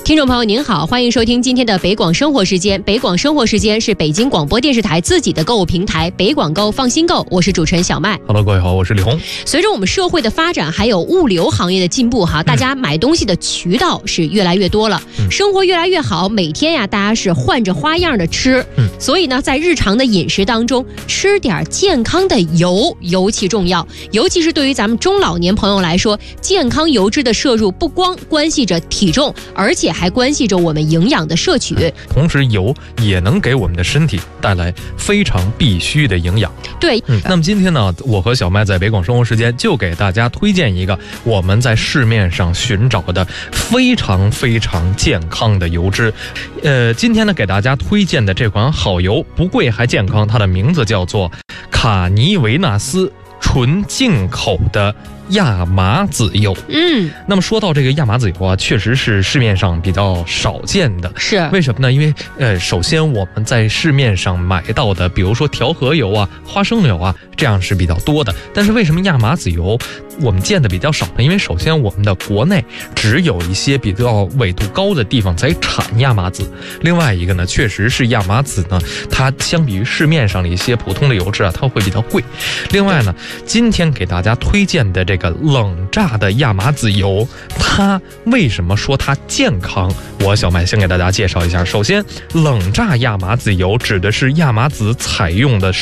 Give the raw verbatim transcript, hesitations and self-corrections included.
听众朋友您好，欢迎收听今天的北广生活时间。北广生活时间是北京广播电视台自己的购物平台北广购放心购，我是主持人小麦。 Hello， 各位好，我是李红。 随着我们社会的发展，还有物流行业的进步哈，大家买东西的渠道是越来越多了，嗯、生活越来越好，每天呀大家是换着花样的吃，嗯、所以呢，在日常的饮食当中吃点健康的油尤其重要，尤其是对于咱们中老年朋友来说，健康油脂的摄入不光关系着体重，而且还关系着我们营养的摄取， 同时油也能给我们的身体带来非常必须的营养。 对， 嗯，那么今天呢，我和小麦在北广生活时间就给大家推荐一个我们在市面上寻找的非常非常健康的油脂。呃，今天呢给大家推荐的这款好油不贵还健康，它的名字叫做卡尼维纳斯纯进口的亚麻籽油。 嗯， 那么说到这个亚麻籽油啊，确实是市面上比较少见的。 是为什么呢？因为呃，首先我们在市面上买到的，比如说调和油啊、花生油啊，这样是比较多的。但是为什么亚麻籽油我们见的比较少呢？因为首先我们的国内只有一些比较纬度高的地方才产亚麻籽。另外一个呢，确实是亚麻籽呢，它相比于市面上的一些普通的油脂啊，它会比较贵。另外呢，今天给大家推荐的这个冷榨的亚麻籽油，它为什么说它健康？我小麦先给大家介绍一下。首先，冷榨亚麻籽油指的是亚麻籽采用的